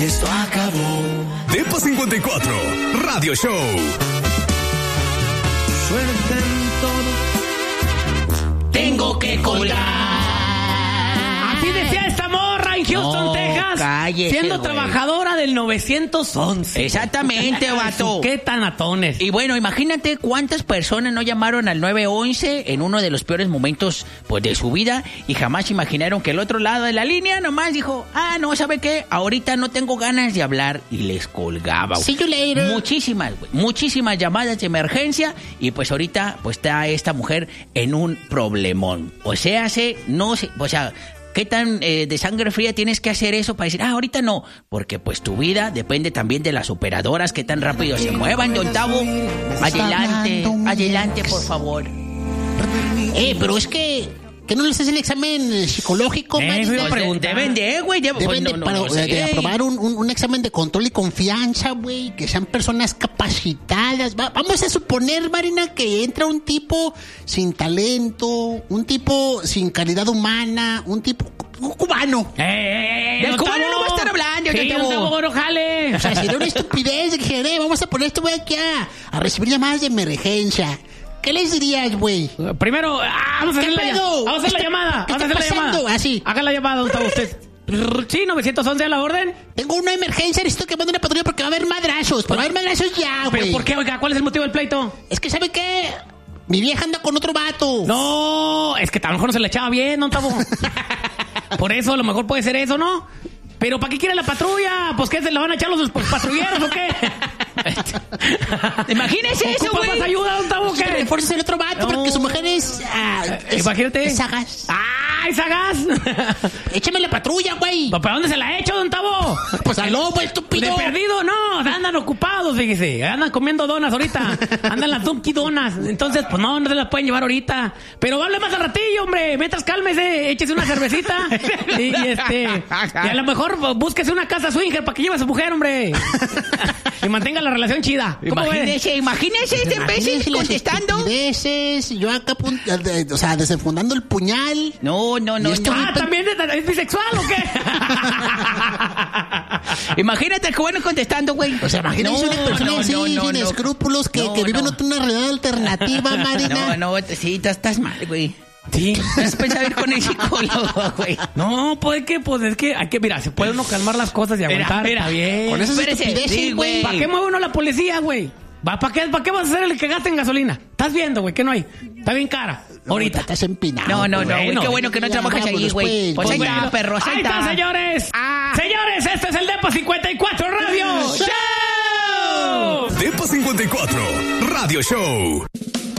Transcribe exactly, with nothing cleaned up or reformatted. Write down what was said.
Esto acabó. Depa cincuenta y cuatro, Radio Show. Suerte en todo. Tengo que colgar. Así decía esta morra en Houston, No, Texas. cállese, siendo güey. trabajadora del novecientos once. Exactamente, vato. Qué tanatones. Y bueno, imagínate cuántas personas no llamaron al nueve once en uno de los peores momentos pues de su vida y jamás imaginaron que el otro lado de la línea nomás dijo, ah, no, ¿sabe qué? Ahorita no tengo ganas de hablar y les colgaba. See you later. Muchísimas, güey, muchísimas llamadas de emergencia y pues ahorita pues está esta mujer en un problemón. O sea, se, no sé, o sea... ¿Qué tan eh, de sangre fría tienes que hacer eso para decir, ah, ahorita no? Porque pues tu vida depende también de las operadoras, qué tan rápido se muevan, don Tavo. Adelante, adelante, por favor. Eh, pero es que... ¿Que no les hacen examen psicológico, Eh, Marita? iba a preguntar. Deben de, güey. de- pues, Deben de, no, no, para- no sé. de aprobar un, un, un examen de control y confianza, güey. Que sean personas capacitadas. Va- vamos a suponer, Marina, que entra un tipo sin talento, un tipo sin calidad humana, un tipo un cubano. Eh, eh, eh, Del don cubano Tavo. no va a estar hablando, Sí, don don Tavo. Tavo, no jale. O sea, sería una estupidez de que, eh, vamos a poner este güey aquí a, a recibir llamadas de emergencia. ¿Qué les dirías, güey? Primero, ah, vamos a hacer ¿Qué la, pedo? vamos a hacer la ¿Qué está- llamada. qué Vamos a hacer está la llamada. pasando? Ah, sí. Haga la llamada, don Tavo, usted. Sí, novecientos once a la orden. Tengo una emergencia, necesito que mande una patrulla porque va a haber madrazos. Pero va a haber madrazos ya, güey. ¿Pero por qué, oiga? ¿Cuál es el motivo del pleito? Es que, ¿sabe qué? Mi vieja anda con otro vato. No, es que a lo mejor no se le echaba bien, don Tavo. Por eso, a lo mejor puede ser eso, ¿no? Pero ¿para qué quiere la patrulla? ¿Pues qué, se le van a echar los pues, patrulleros o qué? Imagínese eso, ¿Ocupa güey. más ayuda, don Tavo, o Que qué? refuerces el otro vato No. porque su mujer es... ah, es Imagínate. Es sagaz. ¡Ah, esa gas! Échame la patrulla, güey. ¿Para dónde se la ha hecho, don Tavo? Pues al lobo, De estúpido. perdido, no, andan ocupados, fíjese. Andan comiendo donas ahorita. Andan las Dunkin' Donas. Entonces, pues no, no se las pueden llevar ahorita. Pero hable más al ratillo, hombre. Mientras cálmese, échese una cervecita. Y, y este. Y a lo mejor pues, búsquese una casa swinger para que lleve a su mujer, hombre. Y mantenga la relación chida. ¿Cómo ves? Imagínese, imagínese este imbécil Imagínense las contestando. estupideces, yo acá, pun- de- o sea, desenfundando el puñal. No, no, no, Y esto- no. Ah, ¿también es, es bisexual o qué? Imagínate el cubano contestando, güey. O sea, imagínense No, una persona no, así, no, no, sin no. escrúpulos, que, No, que vive no. en una realidad alternativa, Marina. No, no, sí, estás, estás mal, güey. Sí. Has pensado ir con el psicólogo, güey. No, pues que, pues es que hay que, mira, se puede uno calmar las cosas y aguantar. mira. Está bien. Con esas Espérese, estupideces, sí, güey. ¿Para qué mueve uno la policía, güey? ¿Va- ¿Para qué, ¿Para qué vas a ser el que gasta en gasolina? ¿Estás viendo, güey? Que no hay. Está bien cara. Ahorita. Estás empinado. No, no, no, Bueno. güey. Qué bueno que no Ya, trabajas ahí, vámonos, güey. pues. Pues ahí Bueno. está, perro, ahí Ahí está, está. señores. Ah. Señores, este es el Depa cincuenta y cuatro Radio Show. Depa cincuenta y cuatro, Radio Show.